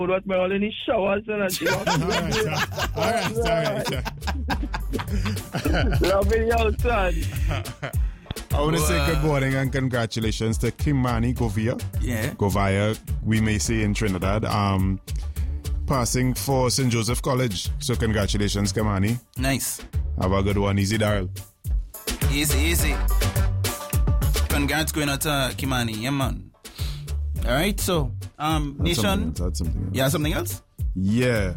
what my all in the shower, so that All right. Loving you, son. I want to say good morning and congratulations to Kimani Govia. Yeah. Govia, we may say in Trinidad. Passing for St. Joseph College. So congratulations, Kimani. Nice. Have a good one. Easy, Daryl. Easy. Congrats going out to Kimani. Yeah, man. All right, so, Nation. That's something else. Yeah, something else? Yeah.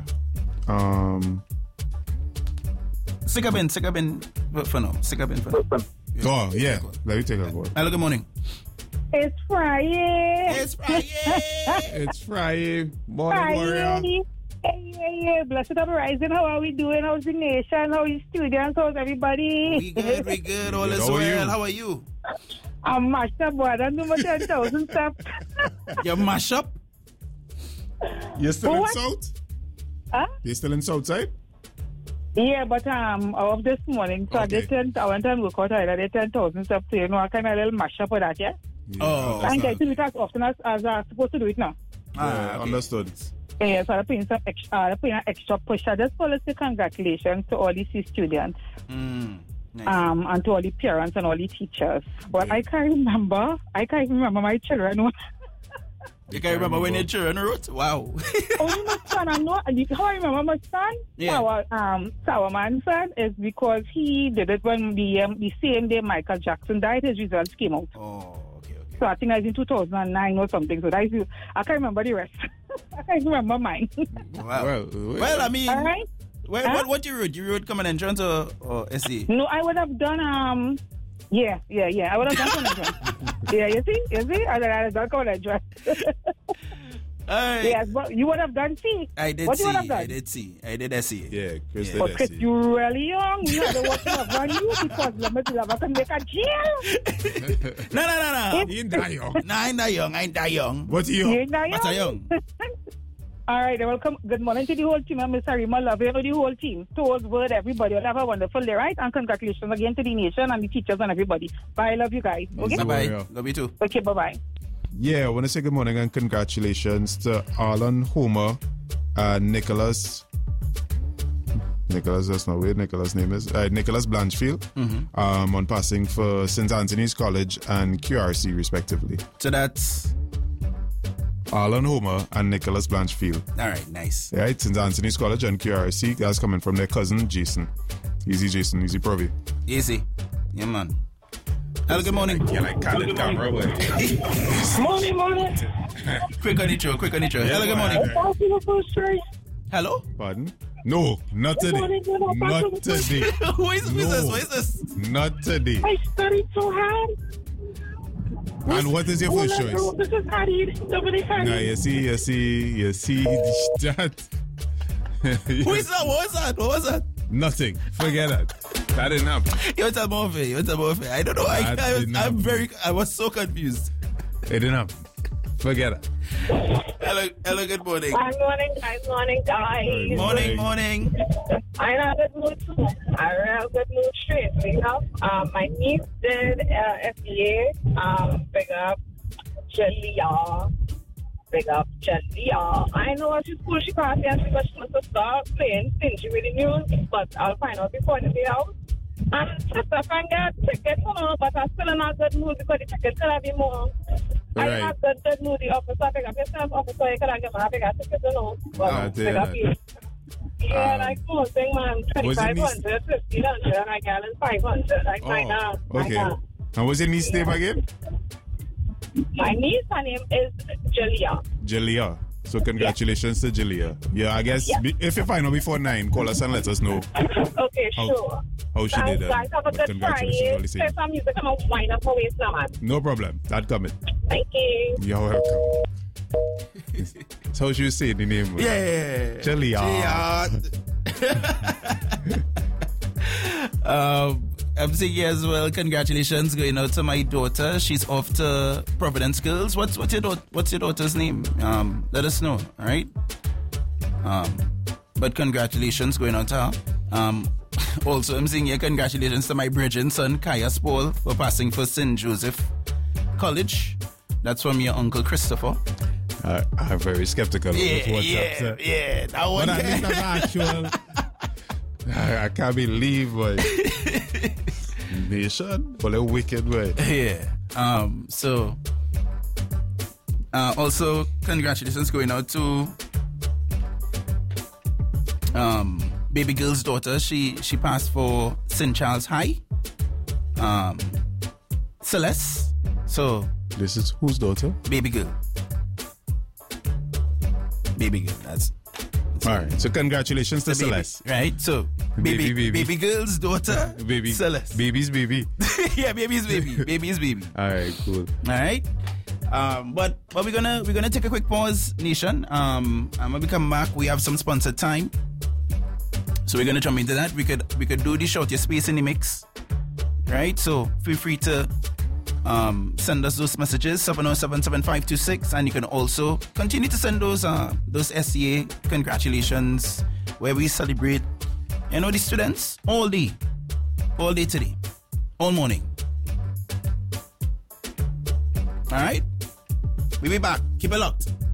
Stick up in for now. Oh, yeah. Let me take a call. Hello, good morning. It's Friday. It's Friday. Morning, warrior. Hey. Blessed up rising. How are we doing? How's the nation? How are you students? How's everybody? We good. All is well. How are you? I'm mashed up, boy. I don't do my 10,000 steps. You mash up? You're still in South? Huh? You're still in Southside? Yeah, but off this morning, so Okay. I went and work out. I did 10,000 steps, so I kind of a little mash up with that, yeah? Oh. I get to do it as often as I'm supposed to do it now. Yeah, understood. Yeah, so I'm putting some extra push. I just want to say congratulations to all the C students. Nice. And to all the parents and all the teachers. But I can't remember my children. You can remember when your children wrote? Wow. Only my son, I know. How I remember my son? Yeah. Sourman's son is because he did it when the same day Michael Jackson died, his results came out. Oh, okay. So I think I was in 2009 or something. So I can't remember the rest. I can't remember mine. Wow. Well, I mean, all right. What you wrote? You wrote common entrance or SE? No, I would have done Yeah. I would have done common entrance. Yeah, you see? I would have done common entrance. Yes, but you would have done C. I did what C. You would have done? I did C. I did SE. Yeah, Chris did But Chris, SE. you're really young. You have what you have done you because I can make a jail. No. You ain't that young. No, I ain't that young. What are You you? ain't that But I young. All right, welcome. Good morning to the whole team. I'm Miss Harima. Love you, the whole team. Towards word, everybody. Have a wonderful day, right? And congratulations again to the nation and the teachers and everybody. Bye. I love you guys. Okay? Bye-bye. Love you too. Okay, bye-bye. Yeah, I want to say good morning and congratulations to Alan Homer and Nicholas. That's not where Nicholas' name is. Nicholas Blanchfield on passing for St. Anthony's College and QRC, respectively. So that's... Alan Homer and Nicholas Blanchfield. All right, nice. Right, St. Anthony's College and QRC. That's coming from their cousin, Jason. Easy, Jason. Easy, Provi. Easy. Yeah, man. Hello, good morning. Yeah, like candid camera. Morning. Quick on intro. Hello, good morning. Hello? Pardon? No, not today. Not today. Who is this? Not today. I studied so hard. And what is your first choice? This is Harry. Nobody can. No, you see that. Who is that? What was that? Nothing. Forget that. That didn't happen. You're a movie. I don't know. I was so confused. It didn't happen. Forget it. Hello, good morning. Morning, guys. Morning. I have a good mood too. I have a good mood straight, you know. My niece did FBA. Big up Jaliyah. I know at school she can't say because she must start playing stingy with the news, but I'll find out before the day out. And sister can get tickets, but I'm still in a good mood because the tickets could have been more. Right. I have good mood. The officer, pick up yourself, officer, you can get my bigger tickets, But pick up you. Yeah, like cool thing, man. 2,500, 1,500, I got it 500. Like right now. Okay. And what's your niece's name again? My niece, her name is Jaliyah. Jaliyah. So congratulations to Jaliyah. Yeah, I guess if you find out before 9, call us and let us know. Okay, sure. How she did that. Guys, have a good Friday. Play some music and I'll wind up for waste now, man. No problem. That coming. Thank you. You're welcome. That's how she say the name. Yeah. Jaliyah. I'm saying as well, congratulations going out to my daughter. She's off to Providence Girls. What's your daughter's name? Let us know, all right? But congratulations going out to her. Also, I'm saying congratulations to my Bridget son, Kaya Paul, for passing for St. Joseph College. That's from your uncle Christopher. I'm very skeptical of Yeah, what's yeah, upset. yeah. That one. But at least I'm actual. I can't believe, boy. Nation, well, a wicked way. Yeah. So, also, congratulations going out to baby girl's daughter. She passed for St. Charles High. Celeste. So, This is whose daughter? baby girl. Baby girl. That's All right. So congratulations to the baby, Celeste. right? So, Baby. baby girl's daughter, Baby. Celeste. Baby's baby. Yeah, baby's baby. Baby's baby. All right, cool. All right. But we're gonna take a quick pause, Nation. And when we come back, we have some sponsored time. So we're gonna jump into that. We could do the Shout Your Space in the Mix. Right? So feel free to send us those messages 707-7526, and you can also continue to send those SCA congratulations where we celebrate the students all day today, all morning. All right, we'll be back. Keep it locked.